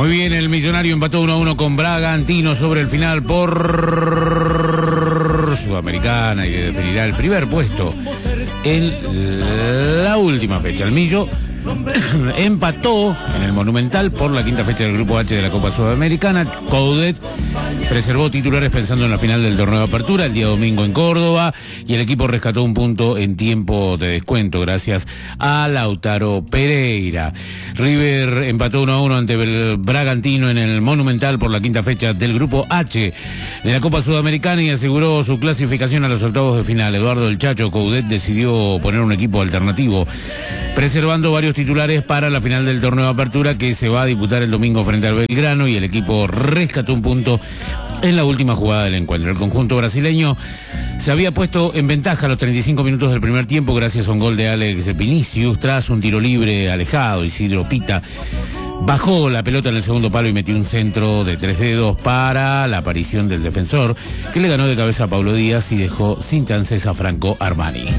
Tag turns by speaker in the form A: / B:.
A: Muy bien, el Millonario empató 1-1 con Bragantino sobre el final por Sudamericana y definirá el primer puesto en la última fecha. El Millo empató en el Monumental por la quinta fecha del Grupo H de la Copa Sudamericana. Coudet preservó titulares pensando en la final del torneo de apertura el día domingo en Córdoba y el equipo rescató un punto en tiempo de descuento gracias a Lautaro Pereira. River empató 1-1 ante el Bragantino en el Monumental por la quinta fecha del Grupo H de la Copa Sudamericana y aseguró su clasificación a los octavos de final. Eduardo El Chacho Coudet decidió poner un equipo alternativo, preservando varios titulares para la final del torneo de apertura que se va a disputar el domingo frente al Belgrano, y el equipo rescató un punto en la última jugada del encuentro. El conjunto brasileño se había puesto en ventaja a los 35 minutos del primer tiempo gracias a un gol de Alex Vinicius tras un tiro libre alejado. Isidro Pita bajó la pelota en el segundo palo y metió un centro de 3 dedos para la aparición del defensor, que le ganó de cabeza a Paulo Díaz y dejó sin chances a Franco Armani.